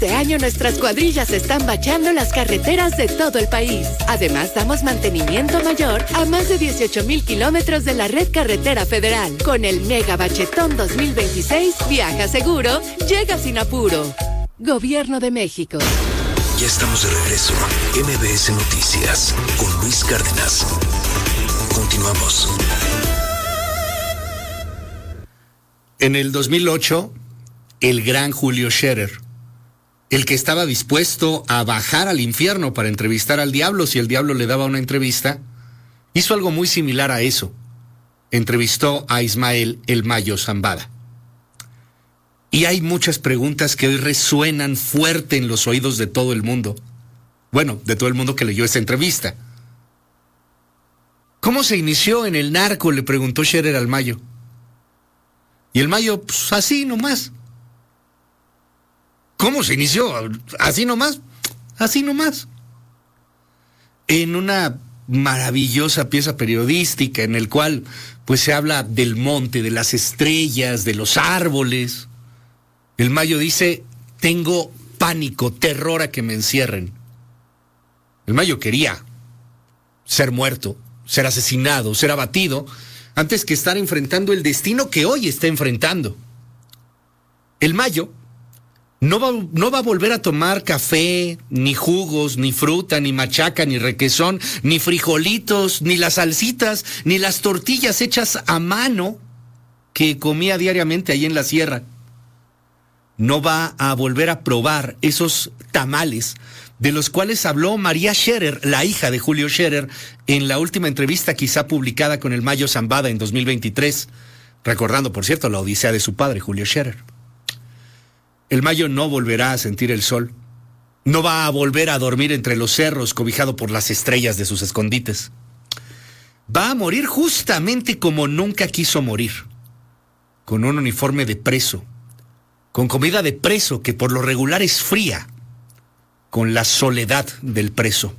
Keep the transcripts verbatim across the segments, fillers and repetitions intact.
Este año nuestras cuadrillas están bachando las carreteras de todo el país. Además, damos mantenimiento mayor a más de dieciocho mil kilómetros de la red carretera federal. Con el Mega Bachetón dos mil veintiséis, viaja seguro, llega sin apuro. Gobierno de México. Ya estamos de regreso. M B S Noticias con Luis Cárdenas. Continuamos. En el dos mil ocho, el gran Julio Scherer, el que estaba dispuesto a bajar al infierno para entrevistar al diablo si el diablo le daba una entrevista, hizo algo muy similar a eso. Entrevistó a Ismael El Mayo Zambada. Y hay muchas preguntas que hoy resuenan fuerte en los oídos de todo el mundo. Bueno, de todo el mundo que leyó esta entrevista. ¿Cómo se inició en el narco?, le preguntó Scherer al Mayo. Y el Mayo, pues así nomás. ¿Cómo se inició? ¿Así nomás? Así nomás. En una maravillosa pieza periodística en el cual pues se habla del monte, de las estrellas, de los árboles. El Mayo dice, tengo pánico, terror a que me encierren. El Mayo quería ser muerto, ser asesinado, ser abatido, antes que estar enfrentando el destino que hoy está enfrentando. El Mayo no va, no va a volver a tomar café, ni jugos, ni fruta, ni machaca, ni requesón, ni frijolitos, ni las salsitas, ni las tortillas hechas a mano que comía diariamente ahí en la sierra. No va a volver a probar esos tamales de los cuales habló María Scherer, la hija de Julio Scherer, en la última entrevista quizá publicada con el Mayo Zambada en dos mil veintitrés, recordando, por cierto, la odisea de su padre, Julio Scherer. El Mayo no volverá a sentir el sol, no va a volver a dormir entre los cerros cobijado por las estrellas de sus escondites. Va a morir justamente como nunca quiso morir, con un uniforme de preso, con comida de preso que por lo regular es fría, con la soledad del preso.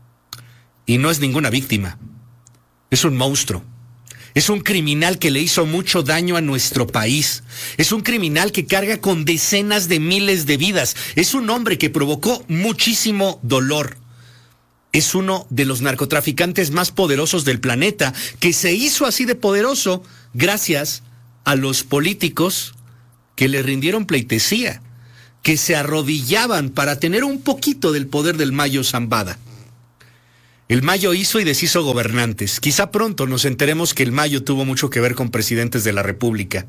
Y no es ninguna víctima, es un monstruo, es un criminal que le hizo mucho daño a nuestro país, es un criminal que carga con decenas de miles de vidas, es un hombre que provocó muchísimo dolor, es uno de los narcotraficantes más poderosos del planeta, que se hizo así de poderoso gracias a los políticos que le rindieron pleitesía, que se arrodillaban para tener un poquito del poder del Mayo Zambada. El Mayo hizo y deshizo gobernantes. Quizá pronto nos enteremos que el Mayo tuvo mucho que ver con presidentes de la República.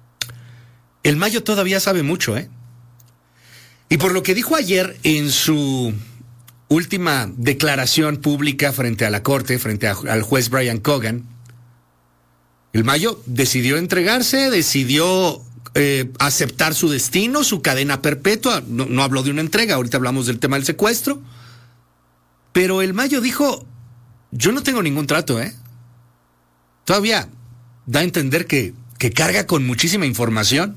El Mayo todavía sabe mucho, ¿eh? Y por lo que dijo ayer en su última declaración pública frente a la Corte, frente a, al juez Brian Cogan, el Mayo decidió entregarse, decidió Eh, aceptar su destino, su cadena perpetua. No, no habló de una entrega, ahorita hablamos del tema del secuestro. Pero el Mayo dijo, yo no tengo ningún trato, ¿eh? Todavía da a entender que, que carga con muchísima información.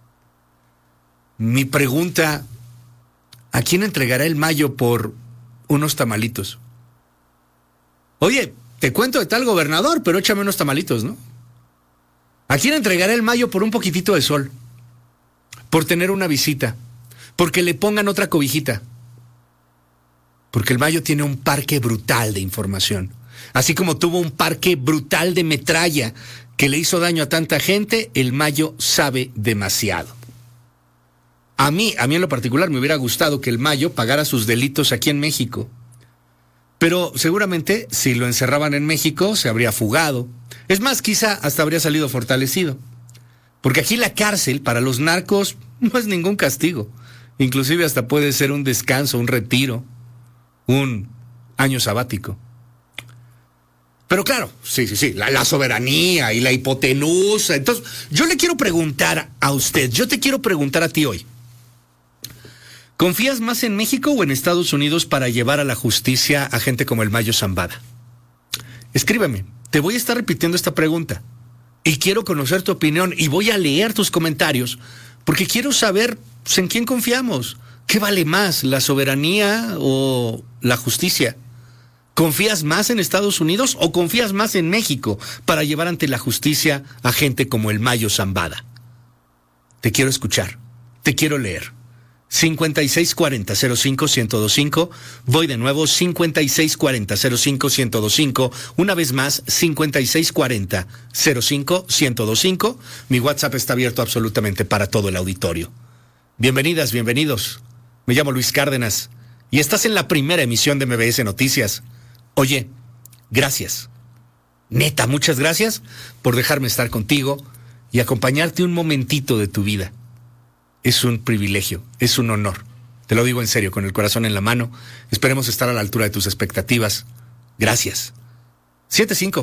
Mi pregunta, ¿a quién entregará el Mayo por unos tamalitos? Oye, te cuento de tal gobernador, pero échame unos tamalitos, ¿no? ¿A quién entregará el Mayo por un poquitito de sol? Por tener una visita, porque le pongan otra cobijita. Porque el Mayo tiene un parque brutal de información. Así como tuvo un parque brutal de metralla que le hizo daño a tanta gente, el Mayo sabe demasiado. A mí, a mí en lo particular me hubiera gustado que el Mayo pagara sus delitos aquí en México. Pero seguramente si lo encerraban en México se habría fugado. Es más, quizá hasta habría salido fortalecido. Porque aquí la cárcel para los narcos no es ningún castigo. Inclusive hasta puede ser un descanso, un retiro, un año sabático. Pero claro, sí, sí, sí, la, la soberanía y la hipotenusa. Entonces, yo le quiero preguntar a usted, yo te quiero preguntar a ti hoy. ¿Confías más en México o en Estados Unidos para llevar a la justicia a gente como el Mayo Zambada? Escríbeme, te voy a estar repitiendo esta pregunta y quiero conocer tu opinión y voy a leer tus comentarios porque quiero saber pues, en quién confiamos. ¿Qué vale más, la soberanía o la justicia? ¿Confías más en Estados Unidos o confías más en México para llevar ante la justicia a gente como el Mayo Zambada? Te quiero escuchar, te quiero leer. cincuenta y seis cuarenta cero cinco ciento veinticinco. Voy de nuevo, cincuenta y seis cuarenta cero cinco ciento veinticinco. Una vez más, cincuenta y seis cuarenta cero cinco ciento veinticinco. Mi WhatsApp está abierto absolutamente para todo el auditorio. Bienvenidas, bienvenidos. Me llamo Luis Cárdenas y estás en la primera emisión de M B S Noticias. Oye, gracias. Neta, muchas gracias por dejarme estar contigo y acompañarte un momentito de tu vida. Es un privilegio, es un honor. Te lo digo en serio, con el corazón en la mano. Esperemos estar a la altura de tus expectativas. Gracias. siete cinco.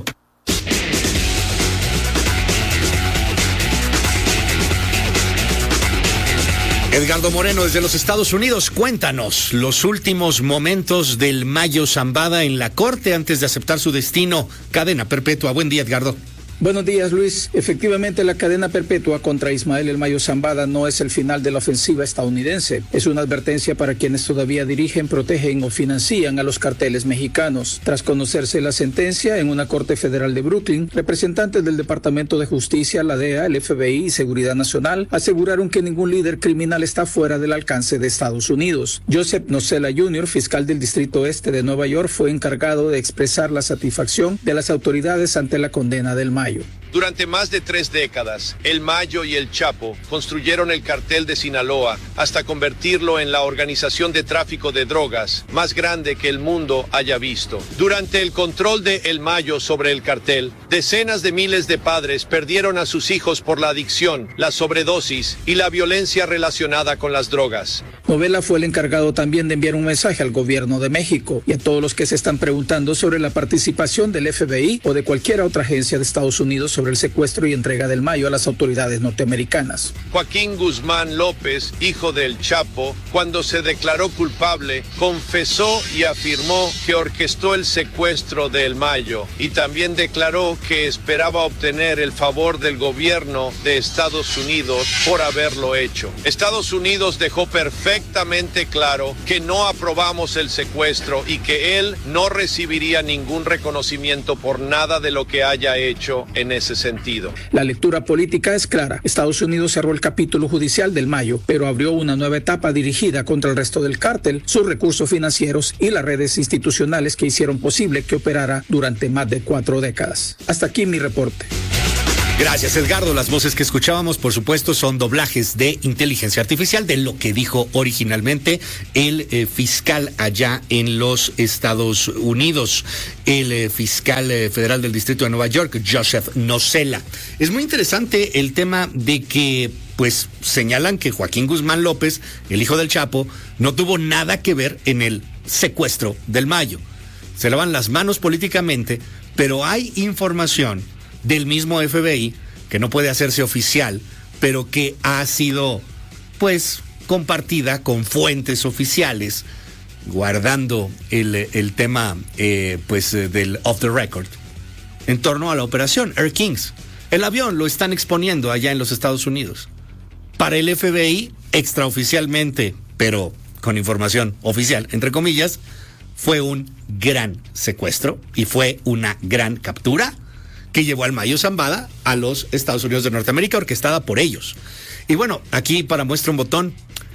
Edgardo Moreno desde los Estados Unidos, cuéntanos los últimos momentos del Mayo Zambada en la corte antes de aceptar su destino, cadena perpetua. Buen día, Edgardo. Buenos días, Luis. Efectivamente, la cadena perpetua contra Ismael El Mayo Zambada no es el final de la ofensiva estadounidense. Es una advertencia para quienes todavía dirigen, protegen o financian a los carteles mexicanos. Tras conocerse la sentencia en una corte federal de Brooklyn, representantes del Departamento de Justicia, la D E A, el F B I y Seguridad Nacional aseguraron que ningún líder criminal está fuera del alcance de Estados Unidos. Joseph Nocella junior, fiscal del Distrito Este de Nueva York, fue encargado de expresar la satisfacción de las autoridades ante la condena del Mayo. Durante más de tres décadas, El Mayo y El Chapo construyeron el cartel de Sinaloa hasta convertirlo en la organización de tráfico de drogas más grande que el mundo haya visto. Durante el control de El Mayo sobre el cartel, decenas de miles de padres perdieron a sus hijos por la adicción, la sobredosis y la violencia relacionada con las drogas. Novela fue el encargado también de enviar un mensaje al gobierno de México y a todos los que se están preguntando sobre la participación del F B I o de cualquier otra agencia de Estados Unidos sobre el secuestro y entrega del Mayo a las autoridades norteamericanas. Joaquín Guzmán López, hijo del Chapo, cuando se declaró culpable, confesó y afirmó que orquestó el secuestro de El Mayo y también declaró que esperaba obtener el favor del gobierno de Estados Unidos por haberlo hecho. Estados Unidos dejó perfectamente claro que no aprobamos el secuestro y que él no recibiría ningún reconocimiento por nada de lo que haya hecho en ese sentido. La lectura política es clara. Estados Unidos cerró el capítulo judicial del Mayo, pero abrió una nueva etapa dirigida contra el resto del cártel, sus recursos financieros y las redes institucionales que hicieron posible que operara durante más de cuatro décadas. Hasta aquí mi reporte. Gracias, Edgardo. Las voces que escuchábamos, por supuesto, son doblajes de inteligencia artificial de lo que dijo originalmente el eh, fiscal allá en los Estados Unidos, el eh, fiscal eh, federal del Distrito de Nueva York, Joseph Nocella. Es muy interesante el tema de que, pues, señalan que Joaquín Guzmán López, el hijo del Chapo, no tuvo nada que ver en el secuestro del Mayo. Se lavan las manos políticamente, pero hay información del mismo F B I, que no puede hacerse oficial, pero que ha sido, pues, compartida con fuentes oficiales, guardando el, el tema, eh, pues, del off the record, en torno a la operación Air Kings. El avión lo están exponiendo allá en los Estados Unidos. Para el F B I, extraoficialmente, pero con información oficial, entre comillas, fue un gran secuestro y fue una gran captura que llevó al Mayo Zambada a los Estados Unidos de Norteamérica, orquestada por ellos. Y bueno, aquí para muestra un botón.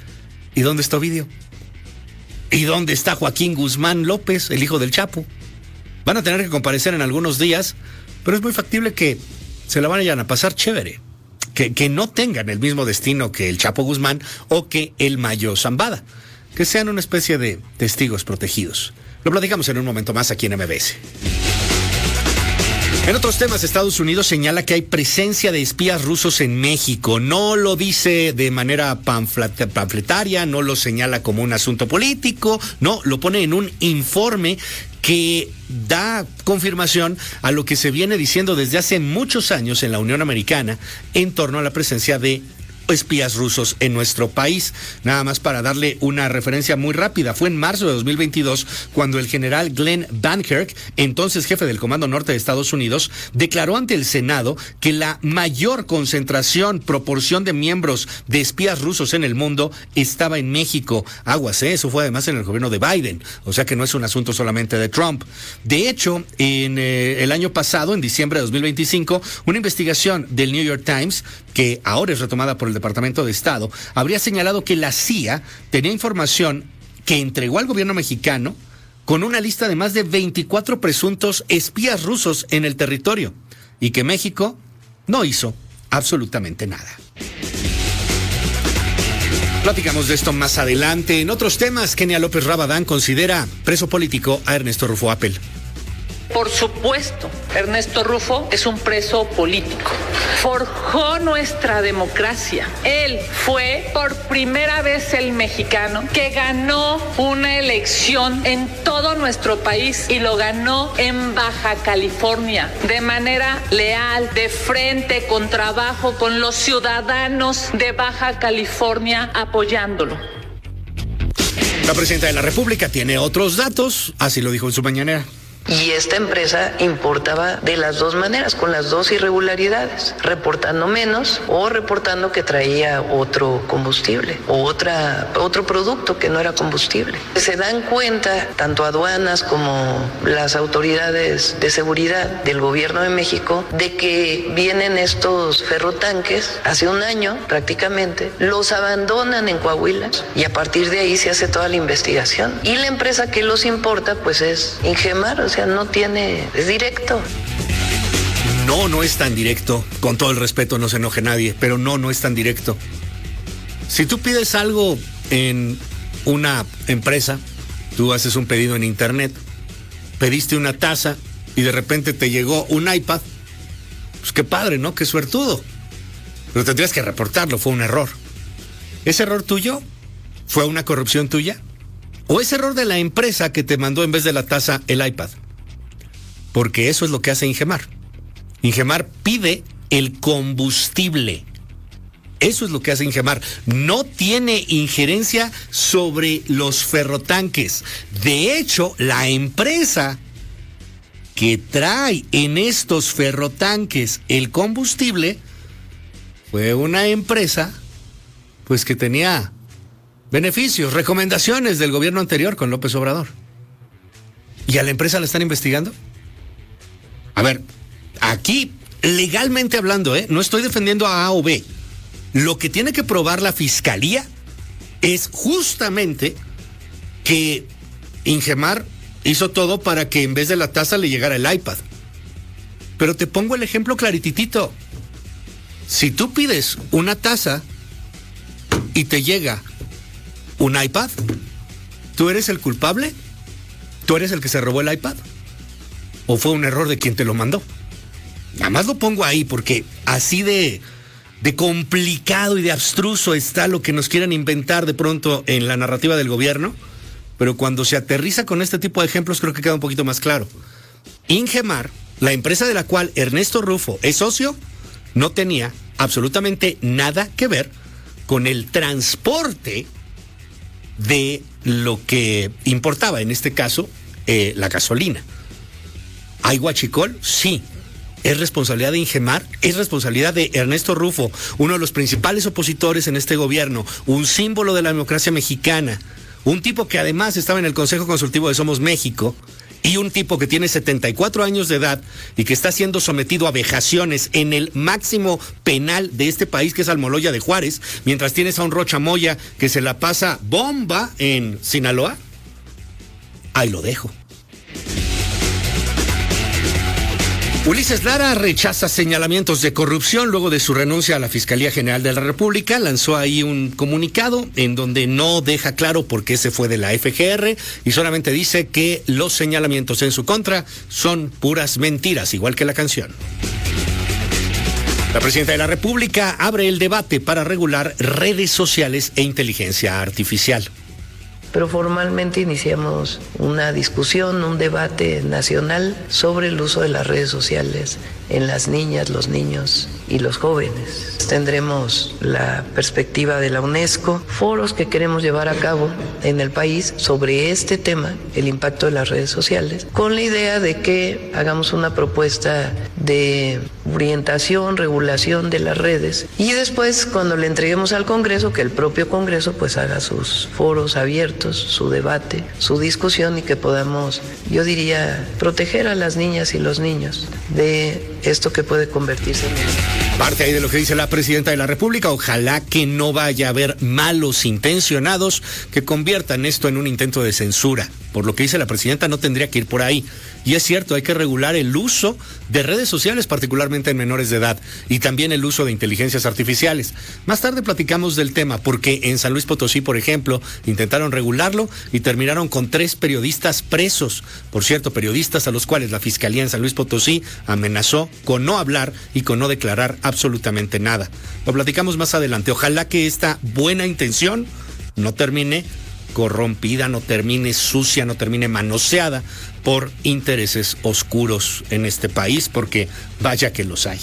¿Y dónde está Ovidio? ¿Y dónde está Joaquín Guzmán López, el hijo del Chapo? Van a tener que comparecer en algunos días, pero es muy factible que se la vayan a pasar chévere. Que, que no tengan el mismo destino que el Chapo Guzmán o que el Mayo Zambada. Que sean una especie de testigos protegidos. Lo platicamos en un momento más aquí en M B S. En otros temas, Estados Unidos señala que hay presencia de espías rusos en México. No lo dice de manera panfletaria, no lo señala como un asunto político, no, lo pone en un informe que da confirmación a lo que se viene diciendo desde hace muchos años en la Unión Americana en torno a la presencia de espías rusos en nuestro país. Nada más para darle una referencia muy rápida, fue en marzo de dos mil veintidós cuando el general Glenn Bankirk, entonces jefe del Comando Norte de Estados Unidos, declaró ante el Senado que la mayor concentración, proporción de miembros de espías rusos en el mundo estaba en México. Aguas, ¿eh? Eso fue además en el gobierno de Biden, o sea que no es un asunto solamente de Trump. De hecho, en eh, el año pasado, en diciembre de dos mil veinticinco, una investigación del New York Times, que ahora es retomada por el el Departamento de Estado, habría señalado que la C I A tenía información que entregó al gobierno mexicano con una lista de más de veinticuatro presuntos espías rusos en el territorio y que México no hizo absolutamente nada. Platicamos de esto más adelante. En otros temas, Kenia López Rabadán considera preso político a Ernesto Rufo Appel. Por supuesto, Ernesto Rufo es un preso político. Forjó nuestra democracia. Él fue por primera vez el mexicano que ganó una elección en todo nuestro país y lo ganó en Baja California de manera leal, de frente, con trabajo, con los ciudadanos de Baja California apoyándolo. La presidenta de la República tiene otros datos, así lo dijo en su mañanera. Y esta empresa importaba de las dos maneras, con las dos irregularidades, reportando menos o reportando que traía otro combustible o otra, otro producto que no era combustible. Se dan cuenta, tanto aduanas como las autoridades de seguridad del gobierno de México, de que vienen estos ferrotanques, hace un año prácticamente, los abandonan en Coahuila y a partir de ahí se hace toda la investigación. Y la empresa que los importa pues es Ingemar, o sea, no tiene, es directo. No, no es tan directo. Con todo el respeto, no se enoje nadie, pero no, no es tan directo. Si tú pides algo en una empresa, tú haces un pedido en internet, pediste una taza y de repente te llegó un iPad, pues qué padre, ¿no? Qué suertudo. Pero tendrías que reportarlo, fue un error. ¿Ese error tuyo fue una corrupción tuya? ¿O es error de la empresa que te mandó en vez de la taza el iPad? Porque eso es lo que hace Ingemar. Ingemar pide el combustible. Eso es lo que hace Ingemar. No tiene injerencia sobre los ferrotanques. De hecho, la empresa que trae en estos ferrotanques el combustible fue una empresa pues que tenía beneficios, recomendaciones del gobierno anterior con López Obrador. ¿Y a la empresa la están investigando? A ver, aquí, legalmente hablando, ¿eh? No estoy defendiendo a A o B. Lo que tiene que probar la fiscalía es justamente que Ingemar hizo todo para que en vez de la taza le llegara el iPad. Pero te pongo el ejemplo clarititito. Si tú pides una taza y te llega un iPad, ¿tú eres el culpable? ¿Tú eres el que se robó el iPad? ¿O fue un error de quien te lo mandó? Nada más lo pongo ahí porque así de, de complicado y de abstruso está lo que nos quieren inventar de pronto en la narrativa del gobierno, pero cuando se aterriza con este tipo de ejemplos creo que queda un poquito más claro. Ingemar, la empresa de la cual Ernesto Rufo es socio, no tenía absolutamente nada que ver con el transporte de lo que importaba, en este caso, eh, la gasolina. ¿Hay huachicol? Sí. ¿Es responsabilidad de Ingemar? ¿Es responsabilidad de Ernesto Rufo, uno de los principales opositores en este gobierno, un símbolo de la democracia mexicana, un tipo que además estaba en el Consejo Consultivo de Somos México, y un tipo que tiene setenta y cuatro años de edad y que está siendo sometido a vejaciones en el máximo penal de este país, que es Almoloya de Juárez, mientras tienes a un Rocha Moya que se la pasa bomba en Sinaloa? Ahí lo dejo. Ulises Lara rechaza señalamientos de corrupción luego de su renuncia a la Fiscalía General de la República. Lanzó ahí un comunicado en donde no deja claro por qué se fue de la F G R y solamente dice que los señalamientos en su contra son puras mentiras, igual que la canción. La presidenta de la República abre el debate para regular redes sociales e inteligencia artificial. Pero formalmente iniciamos una discusión, un debate nacional sobre el uso de las redes sociales en las niñas, los niños y los jóvenes. Tendremos la perspectiva de la UNESCO, foros que queremos llevar a cabo en el país sobre este tema, el impacto de las redes sociales, con la idea de que hagamos una propuesta de orientación, regulación de las redes, y después cuando le entreguemos al Congreso, que el propio Congreso pues haga sus foros abiertos, su debate, su discusión, y que podamos, yo diría, proteger a las niñas y los niños de esto que puede convertirse en... Parte ahí de lo que dice la presidenta de la República. Ojalá que no vaya a haber malos intencionados que conviertan esto en un intento de censura. Por lo que dice la presidenta, no tendría que ir por ahí. Y es cierto, hay que regular el uso de redes sociales, particularmente en menores de edad, y también el uso de inteligencias artificiales. Más tarde platicamos del tema, porque en San Luis Potosí, por ejemplo, intentaron regularlo y terminaron con tres periodistas presos. Por cierto, periodistas a los cuales la Fiscalía en San Luis Potosí amenazó con no hablar y con no declarar absolutamente nada. Lo platicamos más adelante. Ojalá que esta buena intención no termine corrompida, no termine sucia, no termine manoseada por intereses oscuros en este país, porque vaya que los hay.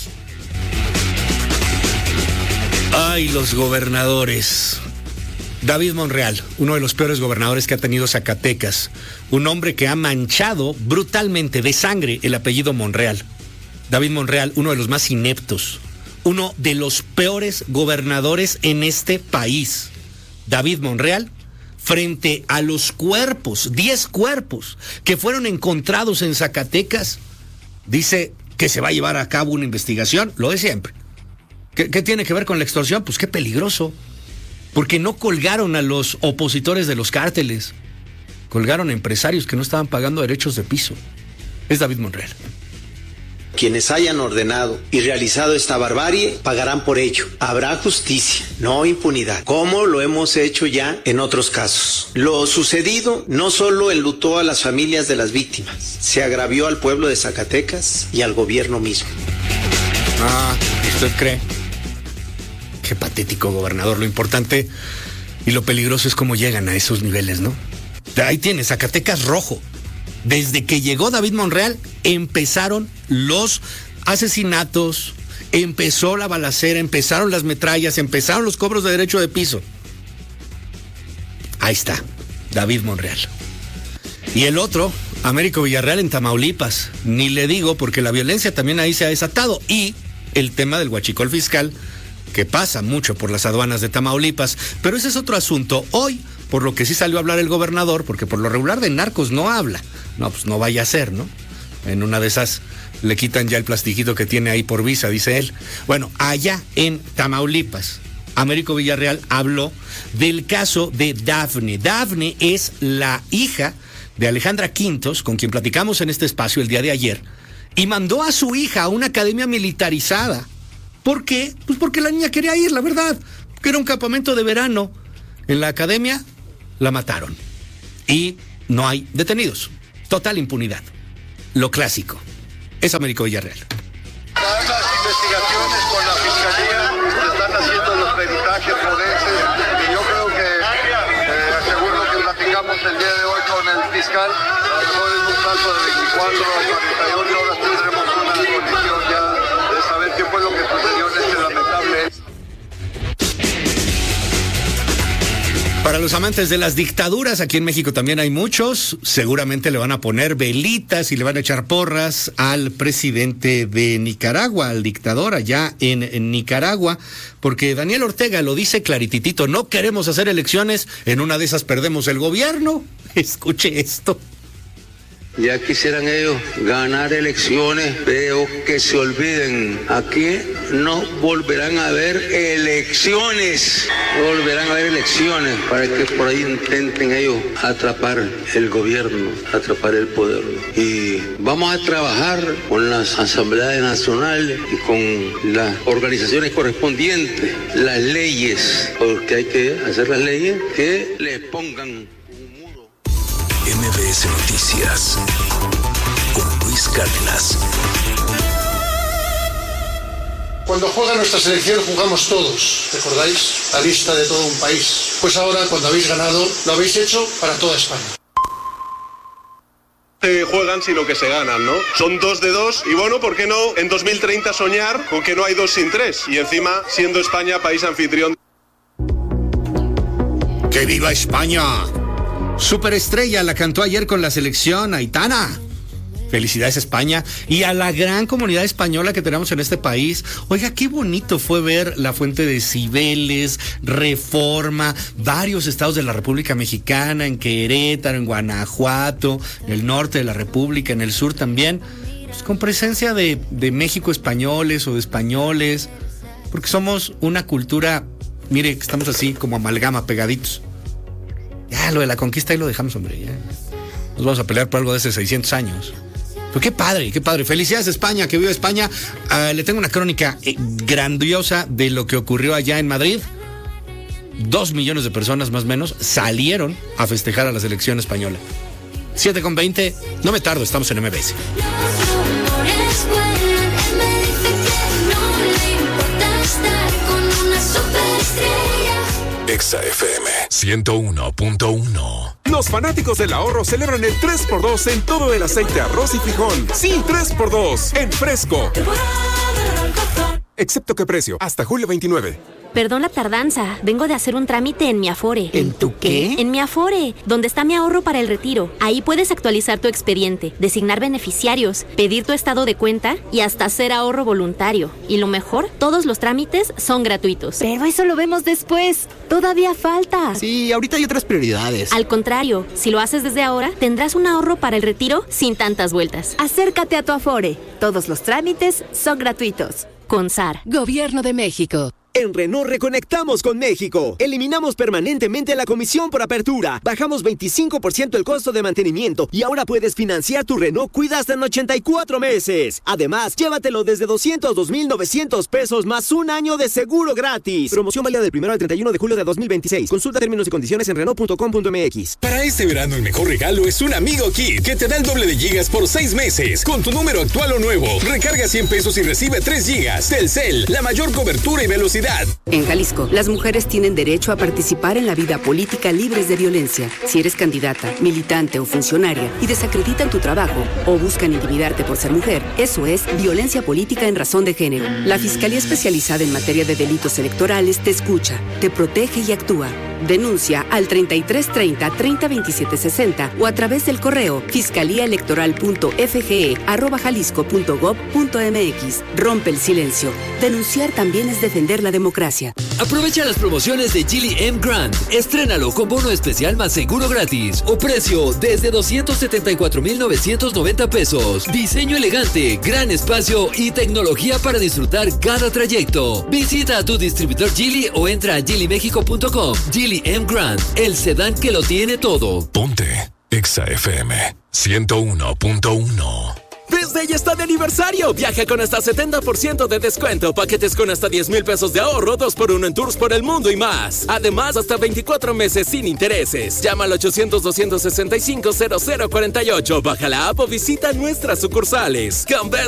Ay, los gobernadores. David Monreal, uno de los peores gobernadores que ha tenido Zacatecas, un hombre que ha manchado brutalmente de sangre el apellido Monreal. David Monreal, uno de los más ineptos, uno de los peores gobernadores en este país. David Monreal, frente a los cuerpos, diez cuerpos que fueron encontrados en Zacatecas, dice que se va a llevar a cabo una investigación, lo de siempre. ¿Qué, qué tiene que ver con la extorsión? Pues qué peligroso, porque no colgaron a los opositores de los cárteles, colgaron a empresarios que no estaban pagando derechos de piso. Es David Monreal. Quienes hayan ordenado y realizado esta barbarie pagarán por ello. Habrá justicia, no impunidad, como lo hemos hecho ya en otros casos. Lo sucedido no solo enlutó a las familias de las víctimas, se agravió al pueblo de Zacatecas y al gobierno mismo. Ah, ¿usted cree? Qué patético gobernador. Lo importante y lo peligroso es cómo llegan a esos niveles, ¿no? Ahí tiene, Zacatecas rojo. Desde que llegó David Monreal, empezaron los asesinatos, empezó la balacera, empezaron las metrallas, empezaron los cobros de derecho de piso. Ahí está, David Monreal. Y el otro, Américo Villarreal en Tamaulipas. Ni le digo, porque la violencia también ahí se ha desatado. Y el tema del huachicol fiscal, que pasa mucho por las aduanas de Tamaulipas. Pero ese es otro asunto. Hoy, por lo que sí salió a hablar el gobernador, porque por lo regular de narcos no habla. No, pues no vaya a ser, ¿no? En una de esas le quitan ya el plastiquito que tiene ahí por visa, dice él. Bueno, allá en Tamaulipas, Américo Villarreal habló del caso de Dafne. Dafne es la hija de Alejandra Quintos, con quien platicamos en este espacio el día de ayer, y mandó a su hija a una academia militarizada. ¿Por qué? Pues porque la niña quería ir, la verdad, que era un campamento de verano. En la academia la mataron y no hay detenidos. Total impunidad. Lo clásico. Es Américo Villarreal. Las investigaciones con la Fiscalía se están haciendo los peritajes forenses y yo creo que, eh, según lo que platicamos el día de hoy con el fiscal, a lo mejor en un plazo de veinticuatro a cuarenta y ocho horas tendremos una condición ya de saber qué fue lo que sucedió en este lamentable hecho. Para los amantes de las dictaduras, aquí en México también hay muchos, seguramente le van a poner velitas y le van a echar porras al presidente de Nicaragua, al dictador allá en, en Nicaragua, porque Daniel Ortega lo dice clarititito, no queremos hacer elecciones, en una de esas perdemos el gobierno. Escuche esto. Ya quisieran ellos ganar elecciones, veo que se olviden. Aquí no volverán a haber elecciones, no volverán a haber elecciones para que por ahí intenten ellos atrapar el gobierno, atrapar el poder. Y vamos a trabajar con las asambleas nacionales y con las organizaciones correspondientes, las leyes, porque hay que hacer las leyes que les pongan. M B S Noticias con Luis Cárdenas. Cuando juega nuestra selección jugamos todos, ¿recordáis? La lista de todo un país. Pues ahora, cuando habéis ganado, lo habéis hecho para toda España. Se juegan sino que se ganan, ¿no? Son dos de dos y bueno, ¿por qué no en dos mil treinta soñar con que no hay dos sin tres? Y encima, siendo España país anfitrión. ¡Que viva España! Superestrella la cantó ayer con la selección Aitana. Felicidades a España y a la gran comunidad española que tenemos en este país. Oiga, qué bonito fue ver la Fuente de Cibeles, Reforma, varios estados de la República Mexicana, en Querétaro, en Guanajuato, en el norte de la República, en el sur también, pues con presencia de, de México españoles o de españoles, porque somos una cultura, mire, estamos así como amalgama, pegaditos. Ya, lo de la conquista ahí lo dejamos, hombre, ya. Nos vamos a pelear por algo de hace seiscientos años. Pero qué padre, qué padre. Felicidades a España, que viva España. Uh, le tengo una crónica eh, grandiosa de lo que ocurrió allá en Madrid. Dos millones de personas más o menos salieron a festejar a la selección española. siete con veinte, no me tardo, estamos en M B S. Exa F M ciento uno punto uno. Los fanáticos del ahorro celebran el tres por dos en todo el aceite, arroz y frijol. Sí, tres por dos en Fresco. Excepto qué precio, hasta julio veintinueve. Perdón la tardanza, vengo de hacer un trámite en mi Afore. ¿En tu qué? En mi Afore, donde está mi ahorro para el retiro. Ahí puedes actualizar tu expediente, designar beneficiarios, pedir tu estado de cuenta y hasta hacer ahorro voluntario. Y lo mejor, todos los trámites son gratuitos. Pero eso lo vemos después. Todavía falta. Sí, ahorita hay otras prioridades. Al contrario, si lo haces desde ahora, tendrás un ahorro para el retiro sin tantas vueltas. Acércate a tu Afore. Todos los trámites son gratuitos. Con S A R. Gobierno de México. En Renault reconectamos con México. Eliminamos permanentemente la comisión por apertura. Bajamos veinticinco por ciento el costo de mantenimiento y ahora puedes financiar tu Renault Cuida hasta en ochenta y cuatro meses. Además, llévatelo desde doscientos dos mil novecientos pesos más un año de seguro gratis. Promoción válida del primero al treinta y uno de julio de dos mil veintiséis. Consulta términos y condiciones en Renault punto com punto m x. Para este verano el mejor regalo es un Amigo Kit que te da el doble de gigas por seis meses. Con tu número actual o nuevo, recarga cien pesos y recibe tres gigas. Telcel, la mayor cobertura y velocidad. En Jalisco, las mujeres tienen derecho a participar en la vida política libres de violencia. Si eres candidata, militante o funcionaria y desacreditan tu trabajo o buscan intimidarte por ser mujer, eso es violencia política en razón de género. La Fiscalía Especializada en Materia de Delitos Electorales te escucha, te protege y actúa. Denuncia al treinta y tres treinta, treinta veintisiete sesenta o a través del correo fiscaliaelectoral punto f g e arroba jalisco punto gob punto m x. Rompe el silencio. Denunciar también es defender la democracia. Aprovecha las promociones de Geely M Grand. Estrénalo con bono especial más seguro gratis o precio desde doscientos setenta y cuatro mil novecientos noventa pesos. Diseño elegante, gran espacio y tecnología para disfrutar cada trayecto. Visita a tu distribuidor Geely o entra a geely mexico punto com. Geely M Grand, el sedán que lo tiene todo. Ponte Exa F M ciento uno punto uno. Disney está de aniversario. Viaja con hasta setenta por ciento de descuento. Paquetes con hasta diez mil pesos de ahorro, dos por uno en tours por el mundo y más. Además, hasta veinticuatro meses sin intereses. Llama al ochocientos, doscientos sesenta y cinco, cero cero cuarenta y ocho. Baja la app o visita nuestras sucursales. Con